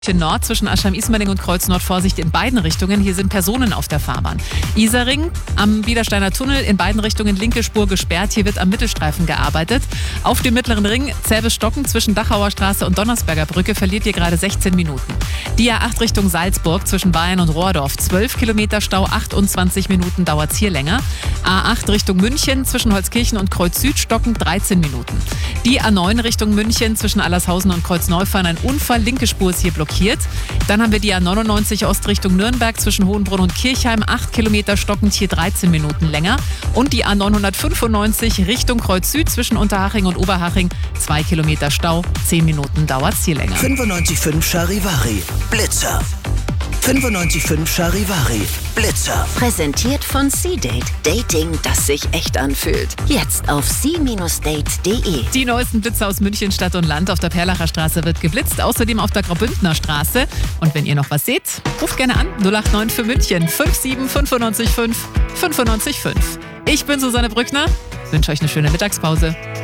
Nord zwischen Aschheim-Ismaning und Kreuz Nord Vorsicht in beiden Richtungen. Hier sind Personen auf der Fahrbahn. Isarring am Biedersteiner Tunnel in beiden Richtungen linke Spur gesperrt. Hier wird am Mittelstreifen gearbeitet. Auf dem Mittleren Ring Zäbes-Stocken zwischen Dachauer Straße und Donnersberger Brücke verliert ihr gerade 16 Minuten. Die A8 Richtung Salzburg zwischen Bayern und Rohrdorf 12 Kilometer Stau, 28 Minuten dauert es hier länger. A8 Richtung München zwischen Holzkirchen und Kreuz Süd stocken 13 Minuten. Die A9 Richtung München zwischen Allershausen und Kreuz Neufahren ein Unfall, linke Spur ist hier blockiert. Dann haben wir die A99 Ost Richtung Nürnberg zwischen Hohenbrunn und Kirchheim, 8 Kilometer stockend, hier 13 Minuten länger. Und die A995 Richtung Kreuz Süd zwischen Unterhaching und Oberhaching, 2 Kilometer Stau, 10 Minuten dauert es hier länger. 95.5 Charivari, Blitzer. 95.5 Charivari, Blitzer. Präsentiert von C-Date. Dating, das sich echt anfühlt. Jetzt auf c-date.de. Die neuesten Blitzer aus München, Stadt und Land. Auf der Perlacher Straße wird geblitzt, außerdem auf der Graubündner Straße. Und wenn ihr noch was seht, ruft gerne an 089 für München 57 95 5 95 5. Ich bin Susanne Brückner, wünsche euch eine schöne Mittagspause.